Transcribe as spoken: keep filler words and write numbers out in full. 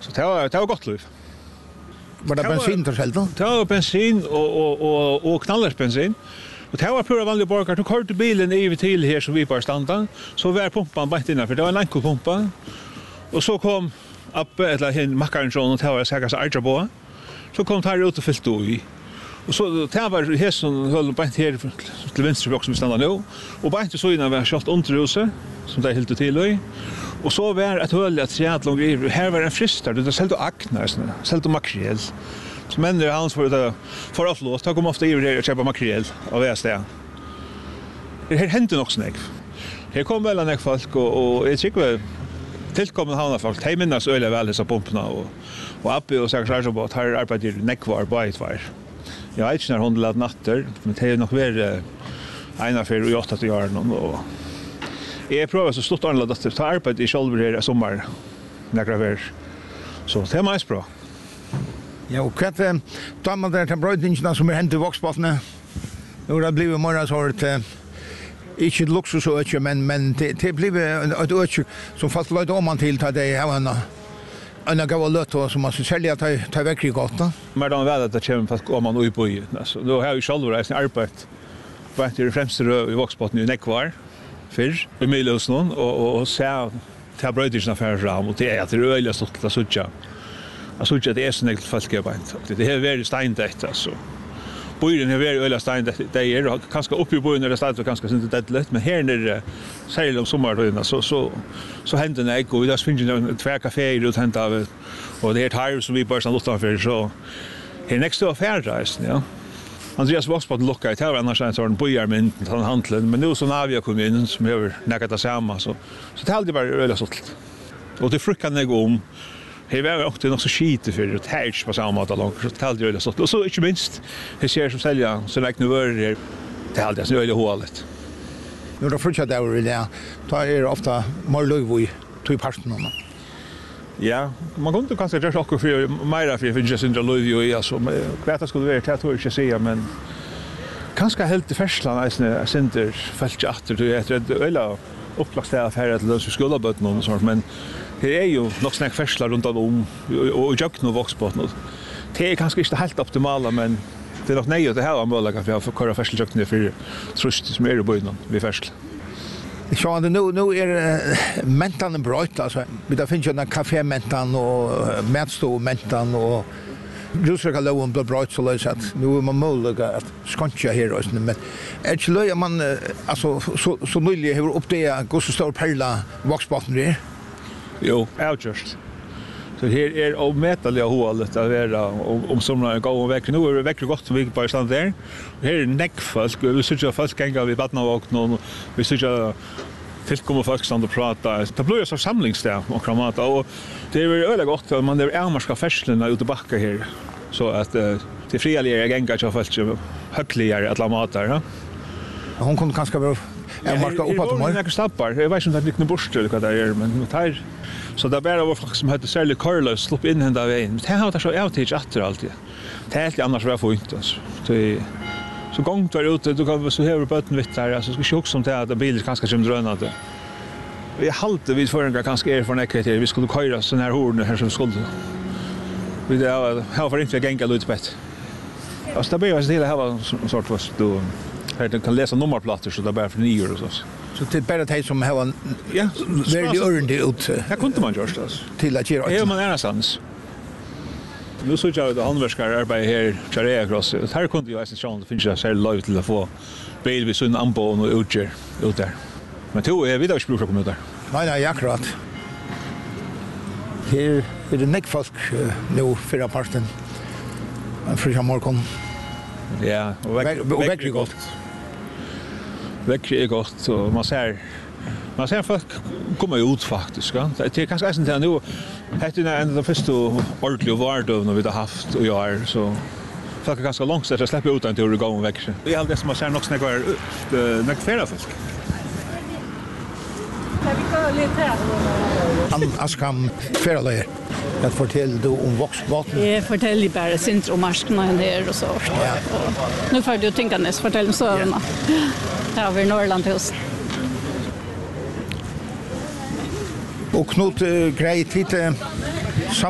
Så det var, det var gott liv. Var det bensin till själv då? Det var bensin och, och, och, och knallers bensin. Och det var pura vanliga borgare. Du körde bilen över till här så vi bara stannade. Så var pumpan bara inte innanför. Det var en enkelpumpa. Och så kom Appe, eller hin mackaren och det var säkert arga på. Så kom här ut och fyllt i. Och så det var här som höll på här till vänster också som vi stannar nu. Och bara inte så innan vi har kört underhuset som det är helt till i. Och så var ett höll att se att långt i. Här var en fristare. Det sålde akna, sålde makrel. Så män är hans för det för att låt. Ta kom ofta i det och köpa makrel av det stället. Det här hände nog snägg. Här kom väl en folk och och jag tycker tillkommen havna folk. De minnas öle väl dessa pumporna och och Appe och säkert så på att här arbetar neckvar på ett var. Jag vet inte när hon lät natter, men det är nog mer ena för och åtta till år och jag provar så stort annorlunda att ta arbete i själva i sommar några veckor. Så det är mest bra. Ja, och vad tar man där till brödningarna som är hänt i Vågsbottene? Nu har det blivit morgon så har det inte luxusökje, men, men det, det blir ett ökje som folk löjde om man till att det är en en gav löt som man ska sälja ta ta väck i gatan. Men då väl att det kommer folk om man ut på ju. Alltså då har ju själva resten arbetat. Vart det främst i Vågsbottene i Neckvar för i Milosnon och och så ta brödisna för ram och det är att det är öliga stort att söka. Alltså det är så enkelt folk jobbar inte. Det är väldigt steintätt alltså. Bojen är väldigt öliga steintätt. Det är kanske uppe i bojen när det startar kanske inte det lätt, men här nere säger de sommartiden så så så händer det och där finns det två kaféer ut hänt av och det är tire som vi bara stannar utanför så här nästa affärsreisen, ja. Andreas Vågsbotten lockar till annars en sån bojarmynd han handlen, men nu så Navia kommunen som över näkat samma så så det hade bara öliga sålt. Och det frukan jag om He var också nog så skite för det här på samma sätt långt så talade jag så och så inte minst det ser som sälja så räknar vi det det hade så öle hålet. Nu då fortsätter det där. Ta är ofta mer löv i två parten om. Ja, man kunde kanske göra också för mer för för just inte löv i alltså kväta skulle vara det tror jag inte säga men kanske helt det färslan är center fällt åter det är öle upplagställa affärer till så skulle ha någon sånt men det är ju nog snack färslar runt om och jag nu Vågsbotten. Det är kanske inte helt optimala men det är nog nej det här var möjligt för att köra färsljukten för trust som är i början vi färsl. Så det nu nu är mentan bröt alltså. Vi där finns ju en kafé mentan och matstå mentan och Jusrika lån blev bröt så lös att nu är man möjligt att skönja här och men är det löj man alltså så så nyligen har upp det går så stor perla Vågsbotten det. Jo, outjust. Så här är omätliga hålet att vara om somrarna går och väcker. Nu är det väcker gott så vi bara stannar där. Här är näckfolk. Vi sitter folk gänga vid Badnavåkn och vi sitter tillkommer folk stannar och pratar. Det blir så samlingsdag och kramat och det är väldigt gott att man är ärmarska färslarna ute backa här så att det frialiga gänga så folk högligare att la mat där. Ja? Hon kunde kanske vara ärmarska uppåt på mig. Jag stappar. Jag vet inte att det är bort eller vad det är men det här så det bara var folk som hade särskilt Carlos slopp in hända vägen. Det har varit så outage åter alltid. Det är helt annars var fint alltså. Det så gångt var ute du kan så här på botten vitt där alltså ska ju som det att bilen kanske som drönade. Vi halte vid förra kanske är från ekvitet vi skulle köra sån här horn här som skulle. Vi det har för inte gänga ut bett. Alltså det blir så det här var en sort vad då här du kan läsa nummerplattor så det bara för nio och så. Så det är bara det som har ja, väldigt örnd ut. Här kunde man just alltså. Till att göra. Är man är någonstans. Nu så jag det handverkare arbete här Charea Cross. Här kunde jag se chans att finna sig live till att få bil vid sån ambo och utger ut där. Men då är vi där skulle komma ut där. Nej nej, akkurat. Här är det neckfolk nu förra parten. För morgon. Ja, och väck är gott. Väck är gott och man ser man ser folk komma ut faktiskt, va? Det är kanske inte nu heter det en av första ordentliga vardov när vi har haft och jag är så folk är ganska långt så att släppa ut inte hur det går om väck. Det är allt det som man ser nog snäggar näck färra fisk. Kan vi gå lite här? Han askam färra jag fortæller du om Vågsbotten? Jag fortæller bara sint om marsknaden där och så. Ja. Och nu får du tänka näst fortælla om sövarna. Här har vi Norrland hos. Och Knut uh, grejt lite